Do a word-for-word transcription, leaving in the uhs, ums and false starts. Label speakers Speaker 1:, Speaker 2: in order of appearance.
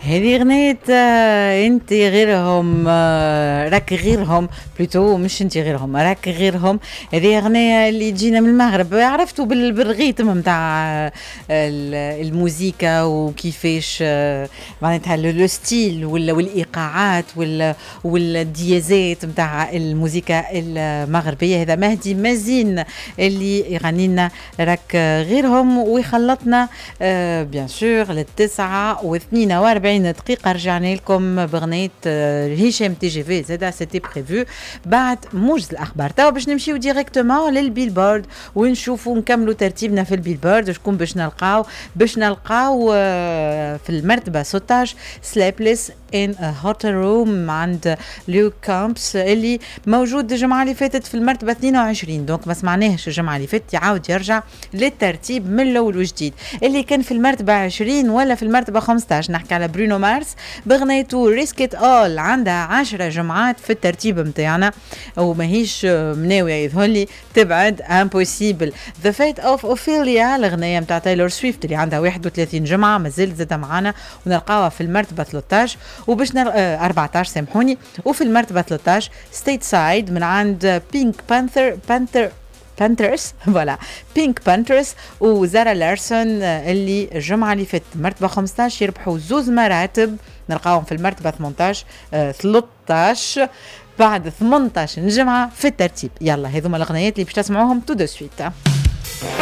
Speaker 1: هذه غنية آه، انت غيرهم، آه، راك غيرهم بلوتو، مش انت غيرهم، راك غيرهم. هذه غنية اللي تجينا من المغرب، عرفتوا بال- بالريتم نتاع آه، ال- الموسيقى وكيفاش آه، معناتها لو لو ستيل ولا والايقاعات ولا والديازات نتاع الموسيقى المغربية. هذا مهدي مازين اللي يغني لنا راك غيرهم ويخلطنا آه بيان سور للتسعة واثنين واربعين دقيقة. رجعنا لكم بغنية آه هشام تي جي في زادا سيتي بريفو بعد موجز الأخبار. توا باش نمشيو ديريكتومون للبيلبورد ونشوفوا نكملوا ترتيبنا في البيلبورد. شكون باش نلقاو؟ باش نلقاو آه في المرتبة ستة عشر سليبلس in a hotel room عند ليو كامبس اللي موجود الجمعة اللي فاتت في المرتبة اثنين وعشرين، دونك ما سمعناهش الجمعة اللي فاتت، يعاود يرجع للترتيب من الأول وجديد. اللي كان في المرتبة عشرين ولا في المرتبة خمسة عشر نحكي على برونو مارس بغنيته ريسكيت اول، عندها عشرة جمعات في الترتيب متاعنا وماهيش مناوية يظهر لي تبعد امبوسيبل. ذا فيت اوف اوفيليا الأغنية متاع تايلور سويفت اللي عندها واحد وثلاثين جمعة مازال زادة معانا ونلقاوها في المرتبة ثلاثة عشر وباش نر... آه أربعة عشر سامحوني. وفي المرتبة ثلاثة عشر ستيت سايد من عند بينك بانثر بانثر بانترز فوالا بينك بانترز وزارا لارسون اللي الجمعة اللي فاتت مرتبة خمسة عشر يربحوا زوز مراتب، نلقاهم في المرتبة ثمانية عشر آه ثلاثة عشر بعد ثمانية عشر جمعة في الترتيب. يلا هذوما الأغنيات اللي باش تسمعوهم تو دو سويت.